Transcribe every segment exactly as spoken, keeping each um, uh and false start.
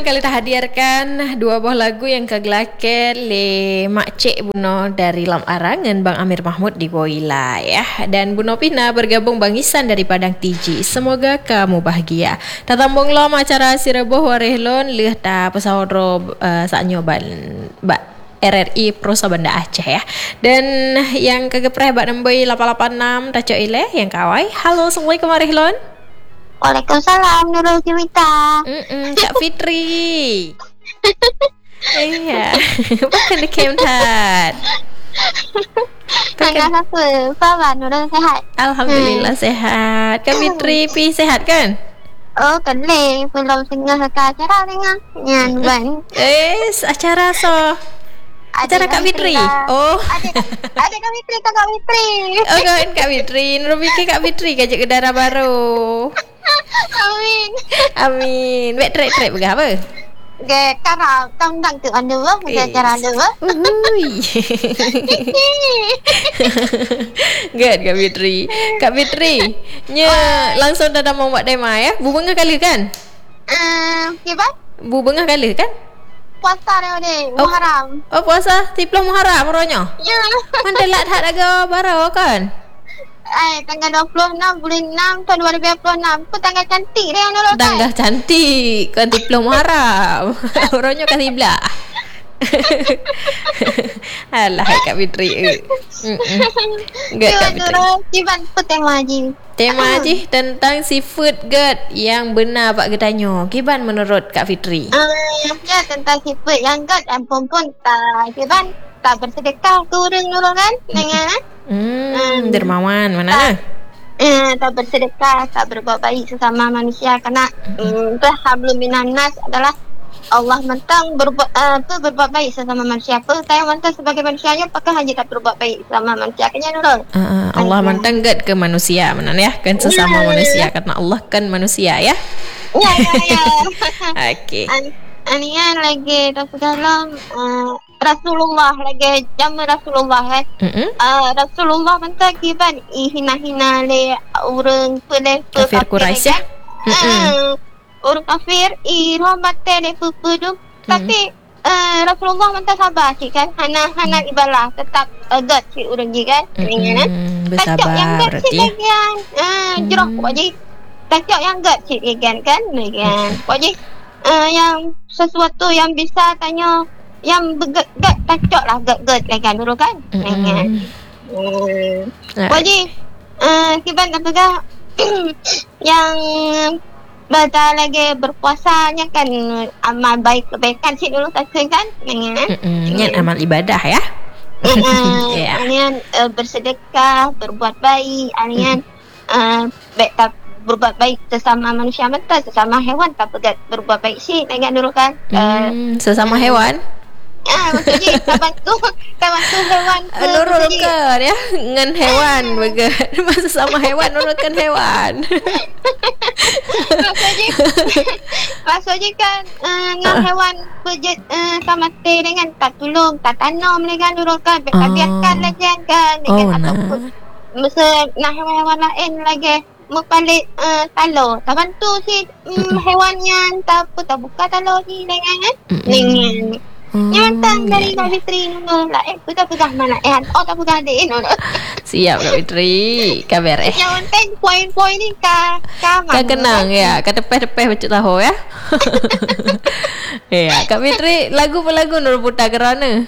Kali tak hadirkan dua buah lagu yang kegelakan le Mak Cik Buno dari Lam Arang dan Bang Amir Mahmud di Goila ya. Dan Buno Pina bergabung Bang Isan dari Padang T G. Semoga kamu bahagia. Tatambung lom acara Sireboh Warehlon leh ta pesawro uh, sak nyoban Mbak R R I Prosa Banda Aceh ya. Dan yang kegepreh Mbak Nemboi lapan lapan enam Taco Ile yang kawai. Halo, Assalamualaikum Warehlon. Waalaikumsalam Nurul Kimita. Mm Kak Fitri. Iya. Bukan dekem tat. Tengah apa? Apa Nurul sehat? Alhamdulillah hmm. sehat. Kak Fitri pi sehat kan? Oh, kele belum tengah ke acara tengah. Nyan ban. Eh, acara so. Acara Kak Fitri. Oh. Ada Kak Fitri, Kak Fitri. Oh, kan Kak Fitri. Nurul fikir Kak Fitri kajak ke darah baru. Amin. Amin. Wek trek-trek berapa? apa? Ke karang tang tang tu anda wah, acara anda wah. Uhui. Good Kak Fitri. Kak Fitri, nya langsung dah dah mau buat demo ya. Bu bengah kali kan? Eh, kiba? Bu bengah kali kan? Puasa dah ni, Muharram. Oh, oh puasa tiplah Muharram ronya. Ya. Mantelat hat aga baru kan? Eh, tanggal dua puluh enam bulan enam tahun dua ribu dua puluh enam. Aku tanggal cantik dia Nurul kan? Tanggal cantik. Kan tiplah Muharram. Ronya kan tibla. Alah Kak Fitri. Enggak Kak Fitri. Kiban apa tema haji? Tema haji tentang seafood good yang benar Pak Getanyo. Kiban menurut Kak Fitri? Uh, ya tentang seafood yang good dan pun pun tak kiban tak bersedekah kurang Nurul kan? Dengan Hmm, um, dermawan mana tak, eh, tak bersedekah, tak berbuat baik sesama manusia kerana um, hablum minan nas adalah Allah mentang berbuat uh, tu berbuat baik sesama manusia. Apa saya mentang sebagai manusianya apakah hanya tak berbuat baik sesama manusia kenya Nurul? Uh, uh, Allah Ayah. mentang gad ke manusia mana ya kan sesama yeah. manusia karena Allah kan manusia ya. Ya ya ya. Okey. Anian lagi dalam uh, Rasulullah lagi jamu Rasulullah kan. Mm-hmm. Uh, Rasulullah mentang kiban hina-hina le orang peleh kafir Quraisy ya. Uh, orang kafir i rahmate le pupudum tapi uh, Rasulullah mentang sabar sih kan. Hana hana ibalah tetap agak si orang ji kan. Mm-hmm. Bersabar yang berarti. Kan. Uh, jerah wajib. Takak yang agak si kan kan. Kan. Wajib uh, yang sesuatu yang bisa tanya yang berget-get takak lah get-get kan dulu kan. Mm-hmm. Hmm. Wajib uh, kiban apakah yang baca lagi berpuasanya kan amal baik kebaikan sih dulu tak kan. Mm-hmm. Yang amal ibadah ya. Uh, yeah. Anian uh, bersedekah, berbuat baik, anian uh, baik tak berbuat baik sesama manusia mentah, sesama hewan tak pegat berbuat baik sih dengan dulu kan. Uh, hmm, sesama uh, hewan? Ah, maksudnya tak bantu, tak bantu hewan. Nurul kan ya, dengan hewan begat. Sesama hewan nurulkan hewan. maksudnya, maksudnya kan uh, dengan uh. hewan berjet uh, sama teh dengan tak tolong, tak tanam dengan nurulkan, tak uh. biarkan lagi kan. Dengan oh, ataupun masa nak hewan-hewan lain lagi mempalik uh, talur. Tak bantu si um, hewannya tak apa, tak buka talur ni dengan kan. Dengan Hmm, yang mentang dari Kak Fitri Nurul lah. Eh, kita pegang mana? Eh, oh tak pegang adik Nurul. Siap Kak Fitri. Kabar eh. Yang penting poin-poin ni Kak Kak Kak kenang ya. Kak tepeh-tepeh bacuk tahu ya. Ya, Kak Fitri lagu per lagu Nurul putar kerana?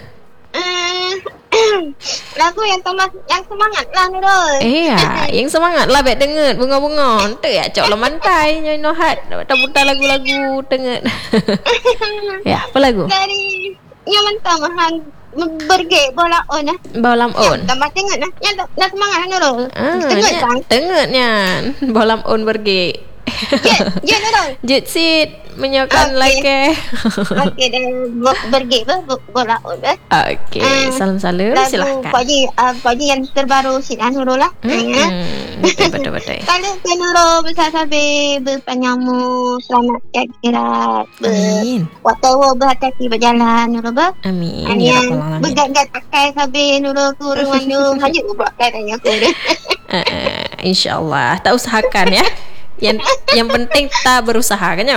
Lagu yang semangat, yang semangat lah Nurul. Iya, yang semangat lah baik dengar bunga-bunga. Tu ya cok lah mantai nyoy nohat. Tak putar lagu-lagu dengar. Ya, apa lagu? Dari yang mentang mahang berge bola on ah. Bolam on. Tambah tengok nah. Yang nak semangat lah Nurul. Ah, tengok kan. Tengoknya bolam on berge. Ya, ya Nurul. Jet sit menyokan lagi. Okey dan berge bola on eh. Okey, uh, salam-salam silakan. Pagi uh, pagi yang terbaru si Nurul lah. Hmm, betul betul betul. Kalau Nurul besar sabi berpanyamu selamat akhirat. Amin. Waktu berhati-hati berjalan Nurul ber. Amin. Ya Rabbal alamin. Bergat-gat pakai sabi Nurul turun mandu hanya buat pakai tanya aku deh. Uh, insyaallah tak usahakan ya. Yang yang penting tak berusaha kan ya.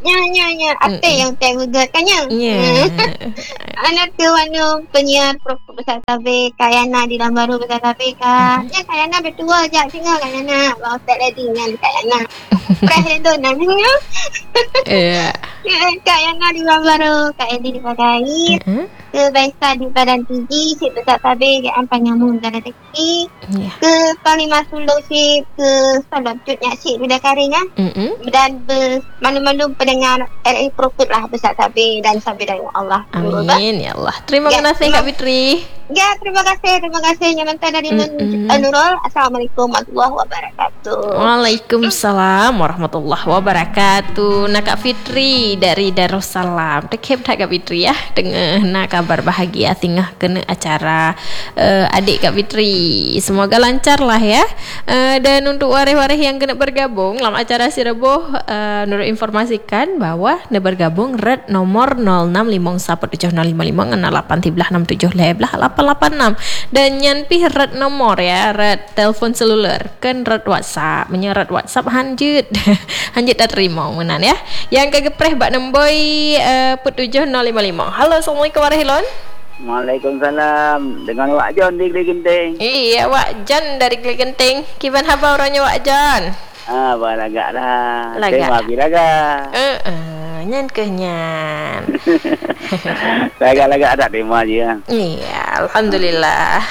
Ya, ya, ya. Apa yang saya gugat kan ya? Ya. Anak tu mana penyiar program besar tabik Kayana di dalam baru besar tabik kan. Ya Kayana bertua je singa Kayana. Bawa Ustaz Lady dengan Kayana. Presiden namanya. Ya. Kayana di dalam baru, Kak Edi di Pagait. Uh-huh. Ke Baisa di Badan Tinggi, Sip Besar Tabik, ke Ampang Nyamun dan Teki. Ya. Ke Panglima Sulu Sip, ke Salon Cut Nyak Sip Bidang Karing kan. Mm-mm. Dan ber, malu-malu pendengar R A Profit lah Besar Tabik dan sampai dari Allah. Amin ya Allah. Terima Ya, kasih Kak Fitri. Ya, terima kasih. Terima kasih. Nyamantan dari Mm-mm. Nurul. Assalamualaikum warahmatullahi wabarakatuh. Waalaikumsalam warahmatullahi wabarakatuh. Nak Kak Fitri dari Darussalam. Dekep tak Kak Fitri ya, dengar nak kabar bahagia tingah kena acara uh, adik Kak Fitri. Semoga lancar lah ya. Uh, dan untuk waris-waris yang kena bergabung dalam acara si Reboh, uh, Nurul informasikan bahwa nak bergabung red nomor nol enam lima satu tujuh nol lima lima enam lapan tiga enam tujuh leblah lapan lapan enam dan nyanpi red nomor ya, red telefon seluler kan red WhatsApp, menyeret WhatsApp hanjut hanjut dah terima menan ya. Yang kegepreh bak nemboi uh, put tujuh nol lima lima. Halo, Assalamualaikum warahmatullahi. Waalaikumsalam. Dengan Wak John di Geli Genting. Iya, Wak John dari Geli Genting. Kiban haba orangnya Wak John? Ah, balagak lah. Lagak. Tema biraga. Eh, uh, nyan ke nyan. Lagak-lagak ada tema je. Iya, alhamdulillah.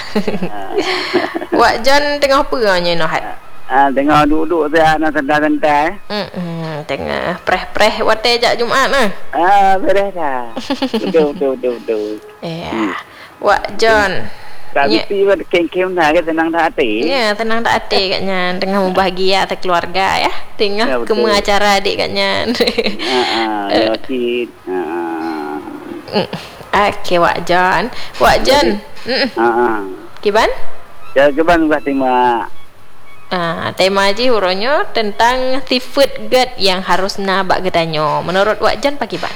Wak John tengah apa nya Nohat? Ah, tengah duduk saya nak santai-santai. Hmm, tengah preh-preh wate jak Jumaat nah. Ah, beres dah. Betul, betul, betul, betul. Iya. Wak John. Kak Ya. Biti pun kem-kem dah ke tenang tak hati. Ya, tenang tak hati katnya. Tengah membahagia atas keluarga ya. Tengah Ya, ke betul. acara adik katnya. Ah, ah, ya okey. Ah. Mm. Okey, Wak John. Wak John. Mm. Ah, ah. Kiban? Ya, keban buat tema. Ah, tema ji uronyo tentang seafood guard yang harus nabak getanyo. Menurut Wak John pak kiban?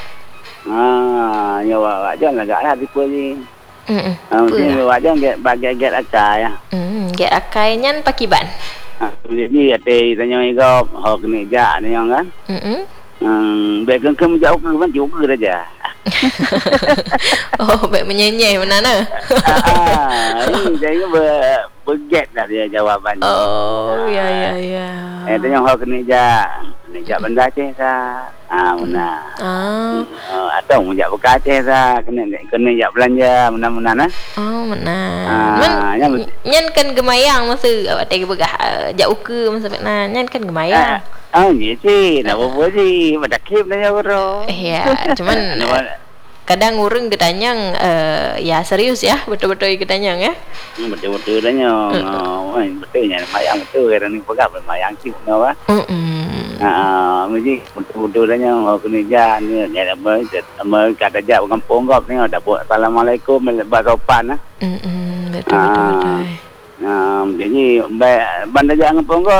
Ah, ya Wak John lagak lah tipu ni. Hmm. Ah, mungkin Wak John get bagai-get akal ya. Hmm, get akai nyan pak kiban. Ha, jadi ate tanya igop hok ni ja ni yang kan. Hmm. Hmm, baik kan kamu jauh ke kan juga saja. Oh, baik menyenyeh mana nah. Ah, ini jadi ber berget dah dia jawapan. Oh, ya ya ya. Eh tanya hok ni ja. Ni ja benda Aceh sa. Ah, mana. Ah, Uh, atau mu ja buka Aceh sa, kena kena ja belanja mana-mana nah. oh mana. Ah, Men nyan nyan kan gemayang masa awak teh begah jak uke masa na nyan kan gemayang. Ah, ni sih, nak apa sih? Badakip tanya bro. Ya, cuman kadang urang getanyang uh, ya serius ya, betul-betul getanyang ya. Hmm, betul-betul tanya. Oh, betulnya mayang betul kerana ni pegang mayang sih no ah. Hmm. Ah, mesti betul-betul tanya oh kena ja ni dia apa apa kata ja kampung kau ni ada buat assalamualaikum lepas sopan ah. Hmm, betul betul betul. Ah, jadi bandar ja kampung kau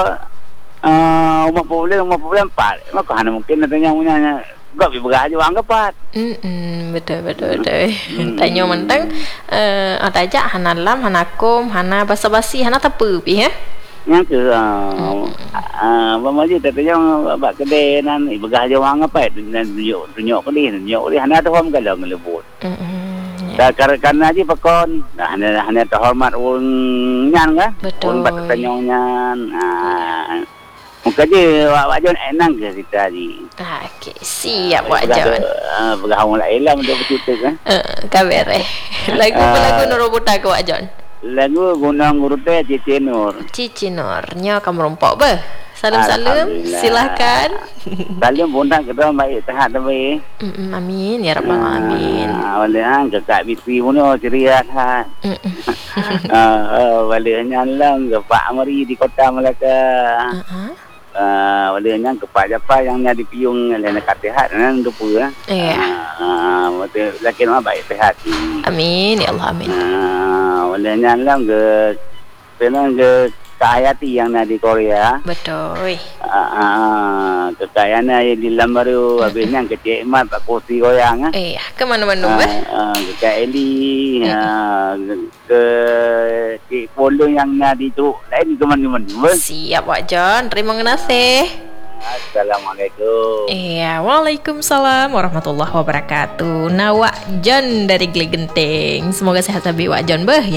ah umur problem umur problem empat. Maka hanya mungkin tanya punya gak berah je orang kepat. Hmm, betul betul betul. Tanya mentang eh ada aja hanalam hanakum hana basa-basi hana tepu pi ya. Yang ke ah apa maji tanya bak kedai nan berah je orang kepat dan tunjuk tunjuk ke ni tunjuk ni hana tu hom kalau ngelebut. Hmm. Dah karena aja pakon hanya hanya terhormat orang nyan kan. Betul. Orang bat tanya nyan. Ah muka je Wak John enang ke cerita ni. Ah, okey, siap Wak John. Ah, berah orang lain lah untuk bercerita kan. Eh, kabar eh. Lagu apa lagu Norobuta ke Wak John? Lagu Gunung Gurute Cici Nur. Cici Nur, nya kamu rompok be. Salam-salam, silahkan. Salam bunda kita baik sehat tapi. Mm, amin ya rabbal alamin. Ah, walahan kakak bisi puno ceria hat. Mm, mm. Ah, walahnya lang ke Pak Amri di Kota Melaka. Uh-huh. Ah, walahnya ke Pak Japa yang nya di Piung lena katihat nan depu ah. Iya. Ah, betul laki mah baik sehat. Amin ya Allah amin. Ah, walahnya lang ke pernah ke Kayati yang ada di Korea. Betul. Ah, kekayaannya di dalam baru habisnya ke Cik Mat Pak Kursi goyang ah. Eh, ke mana-mana be? Ah, ke Kak Eli, ah, ke Cik Polo yang ada di tu. Lain ke mana-mana. Siap Wak John, terima kasih. Assalamualaikum. Iya, waalaikumsalam warahmatullahi wabarakatuh. Nah, Wak John dari Glegenting. Semoga sehat habis Wak John beh.